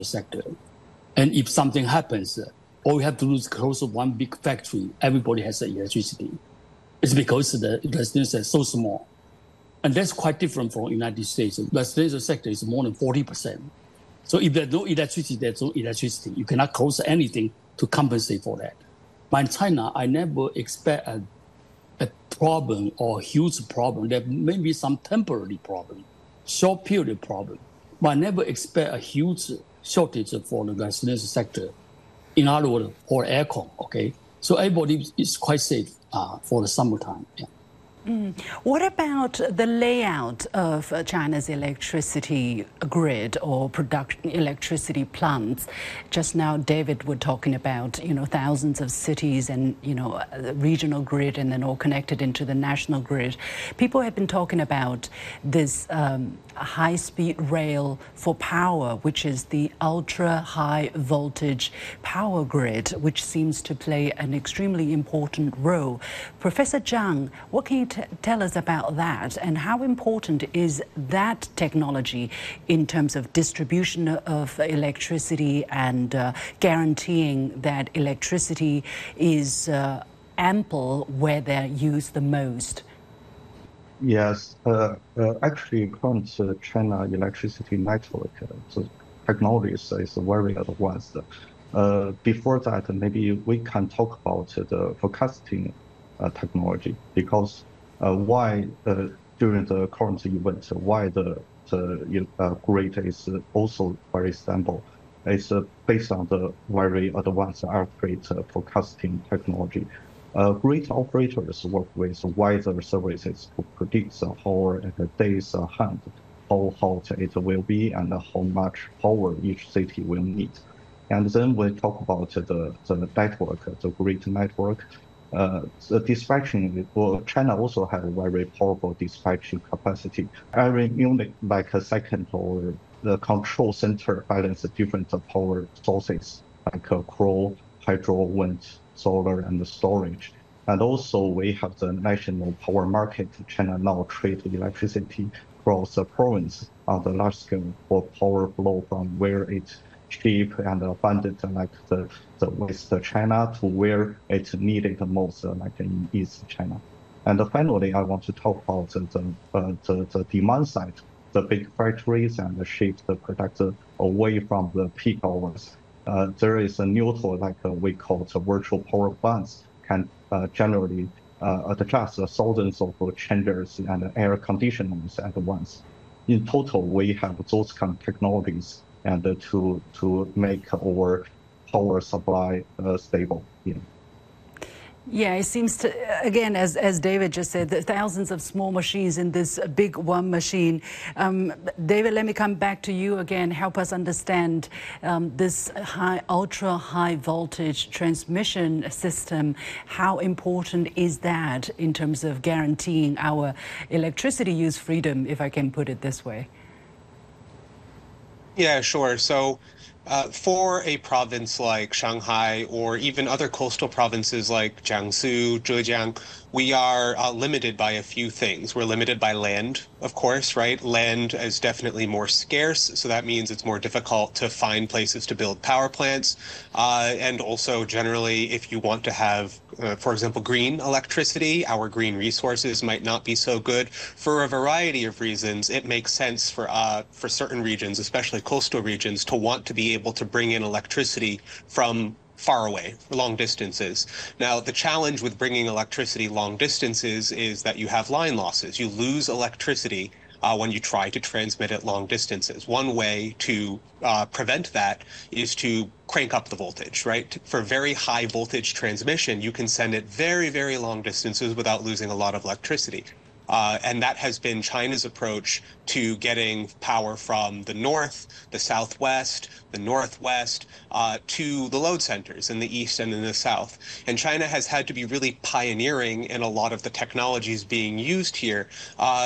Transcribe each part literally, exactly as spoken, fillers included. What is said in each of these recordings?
sector. And if something happens, all we have to do is close one big factory. Everybody has electricity. It's because the residential is so small. And that's quite different from the United States. The residential sector is more than forty percent. So if there's no electricity, there's no electricity. You cannot close anything to compensate for that. But in China, I never expect a, a problem or a huge problem. There may be some temporary problem, short period problem. But I never expect a huge shortage for the residential sector. In other words, for aircon, okay? So everybody is quite safe uh, for the summertime. Yeah. Mm. What about the layout of China's electricity grid or production electricity plants? Just now, David were talking about, you know, thousands of cities and, you know, the regional grid and then all connected into the national grid. People have been talking about this um, high-speed rail for power, which is the ultra-high voltage power grid, which seems to play an extremely important role. Professor Zhang, what can you T tell us about that, and how important is that technology in terms of distribution of electricity and uh, guaranteeing that electricity is uh, ample where they're used the most? Yes, uh, uh, actually, current uh, China electricity network uh, the technology is, is very advanced. Uh, before that, maybe we can talk about the forecasting uh, technology, because Uh, why uh, during the current event, why the, the uh, grid is also very stable. It's uh, based on the very advanced accurate uh, forecasting technology. Uh, grid operators work with wider services to predict how at the day's hand, how hot it will be and how much power each city will need. And then we talk about the, the network, the grid network. Uh, the dispatching, well, China also have a very powerful dispatching capacity. Every unit, like a second or the control center, balance different power sources, like uh, coal, hydro, wind, solar, and storage. And also we have the national power market. China now trade electricity across the province on the large scale for power flow from where it cheap and abundant like the, the West China to where it's needed the most, uh, like in East China. And uh, finally, I want to talk about the, uh, the, the demand side, the big factories and the shift the product away from the peak hours. Uh, there is a neutral, like uh, we call it virtual power plants, can uh, generally uh, adjust thousands of changers and air conditioners at once. In total, we have those kind of technologies and uh, to to make our power supply uh, stable. Yeah. Yeah, it seems to, again, as, as David just said, the thousands of small machines in this big one machine. Um, David, let me come back to you again. Help us understand um, this high, ultra high voltage transmission system. How important is that in terms of guaranteeing our electricity use freedom, if I can put it this way? Yeah, sure. So uh, for a province like Shanghai or even other coastal provinces like Jiangsu, Zhejiang, we are uh, limited by a few things. We're limited by land, of course, right? Land is definitely more scarce, so that means it's more difficult to find places to build power plants. Uh, and also, generally, if you want to have, uh, for example, green electricity, our green resources might not be so good. For a variety of reasons, it makes sense for uh, for certain regions, especially coastal regions, to want to be able to bring in electricity from far away, long distances. Now, the challenge with bringing electricity long distances is that you have line losses. You lose electricity uh, when you try to transmit it long distances. One way to uh, prevent that is to crank up the voltage, right? For very high voltage transmission, you can send it very, very long distances without losing a lot of electricity. Uh, and that has been China's approach to getting power from the north, the southwest, the northwest, uh, to the load centers in the east and in the south. And China has had to be really pioneering in a lot of the technologies being used here. Uh,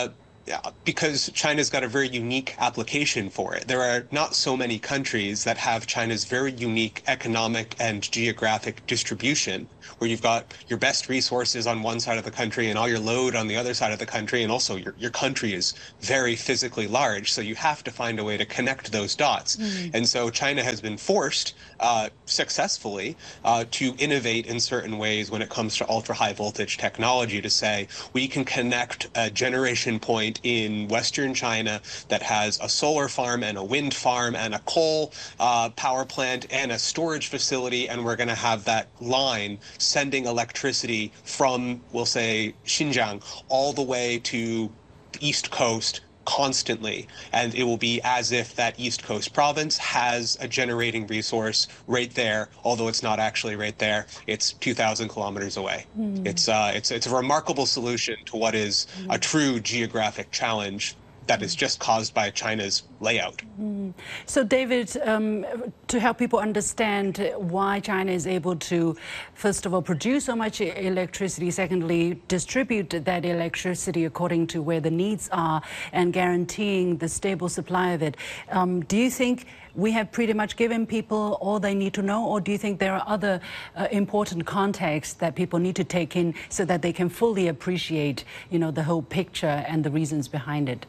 Yeah, because China's got a very unique application for it. There are not so many countries that have China's very unique economic and geographic distribution, where you've got your best resources on one side of the country and all your load on the other side of the country, and also your, your country is very physically large, so you have to find a way to connect those dots. Mm. And so China has been forced uh, successfully uh, to innovate in certain ways when it comes to ultra-high voltage technology to say, we can connect a generation point in Western China that has a solar farm and a wind farm and a coal uh, power plant and a storage facility, and we're going to have that line sending electricity from, we'll say, Xinjiang all the way to the East Coast constantly, and it will be as if that East Coast province has a generating resource right there, although it's not actually right there. It's two thousand kilometers away. Mm. It's uh, it's it's a remarkable solution to what is mm. a true geographic challenge that is just caused by China's layout. Mm. So, David, um, to help people understand why China is able to, first of all, produce so much electricity, secondly, distribute that electricity according to where the needs are, and guaranteeing the stable supply of it, um, do you think we have pretty much given people all they need to know, or do you think there are other uh, important contexts that people need to take in so that they can fully appreciate, you know, the whole picture and the reasons behind it?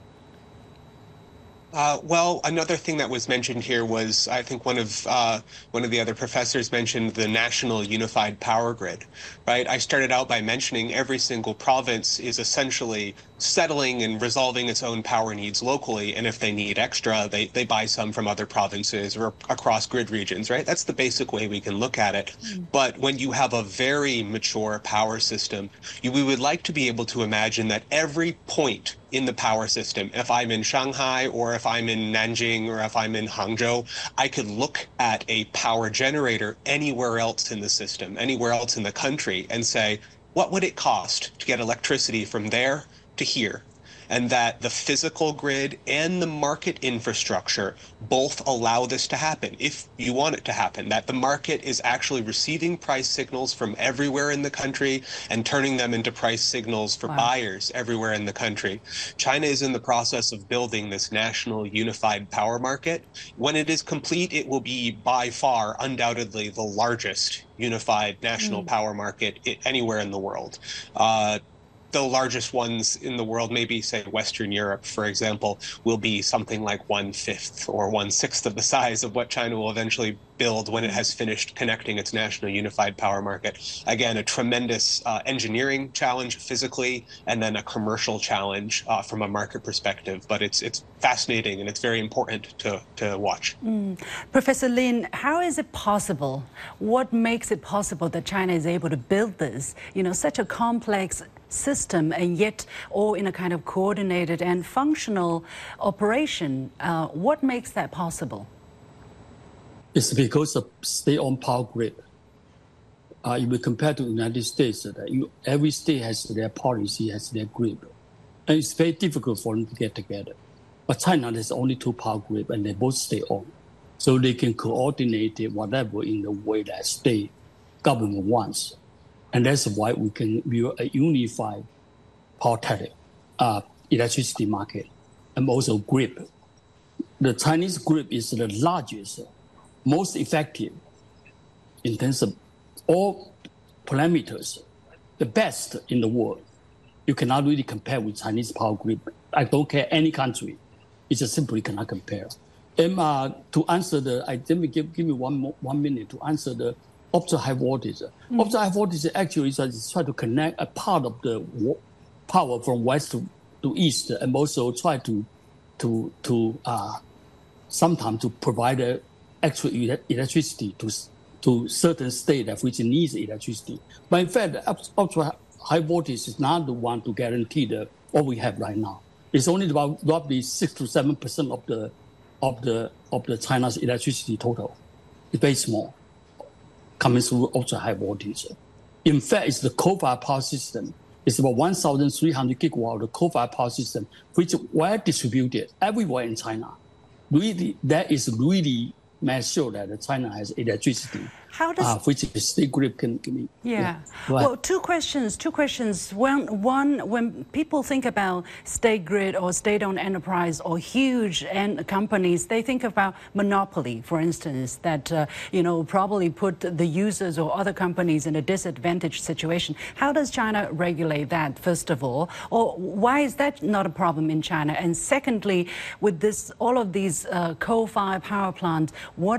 Uh, well, another thing that was mentioned here was, I think one of uh, one of the other professors mentioned the national unified power grid, right? I started out by mentioning every single province is essentially settling and resolving its own power needs locally, and if they need extra, they, they buy some from other provinces or across grid regions, right? That's the basic way we can look at it. Mm. But when you have a very mature power system, you, we would like to be able to imagine that every point in the power system, if I'm in Shanghai or if I'm in Nanjing or if I'm in Hangzhou, I could look at a power generator anywhere else in the system, anywhere else in the country, and say, what would it cost to get electricity from there to here? And that the physical grid and the market infrastructure both allow this to happen, if you want it to happen, that the market is actually receiving price signals from everywhere in the country and turning them into price signals for wow. buyers everywhere in the country. China is in the process of building this national unified power market. When it is complete, it will be by far, undoubtedly, the largest unified national mm. power market anywhere in the world. Uh, The largest ones in the world, maybe say Western Europe, for example, will be something like one-fifth or one-sixth of the size of what China will eventually build when it has finished connecting its national unified power market. Again, a tremendous uh, engineering challenge physically, and then a commercial challenge uh, from a market perspective. But it's it's fascinating, and it's very important to, to watch. Mm. Professor Lin, how is it possible? What makes it possible that China is able to build this, you know, such a complex system, and yet all in a kind of coordinated and functional operation? Uh, what makes that possible? It's because of state-owned power grid. Uh, if we compare to the United States, uh, you, every state has their policy, has their grid. And it's very difficult for them to get together. But China has only two power grids, and they both state-owned. So they can coordinate it, whatever, in the way that state government wants. And that's why we can build a unified power tariff, uh, electricity market, and also grid. The Chinese grid is the largest, most effective in terms of all parameters, the best in the world. You cannot really compare with Chinese power grid. I don't care any country. It just simply cannot compare. And uh, to answer the, I let me give, give me one more, one minute to answer the ultra high voltage. Mm. Ultra high voltage actually is, is try to connect a part of the power from west to, to east, and also try to to to uh, sometimes to provide uh, extra electricity to to certain state that which needs electricity. But in fact, ultra high voltage is not the one to guarantee the what we have right now. It's only about roughly six to seven percent of the of the of the China's electricity total. It's very small, coming through ultra high voltage. In fact, it's the coal-fired power system. It's about one thousand three hundred gigawatts of the coal-fired power system, which is well distributed everywhere in China. Really, that is really make sure that China has electricity How does uh, which the state grid can give me. Yeah. yeah. Well, two questions. Two questions. One, one, when people think about state grid or state-owned enterprise or huge en- companies, they think about monopoly, for instance, that uh, you know probably put the users or other companies in a disadvantaged situation. How does China regulate that? First of all, or why is that not a problem in China? And secondly, with this, all of these uh, coal-fired power plants, what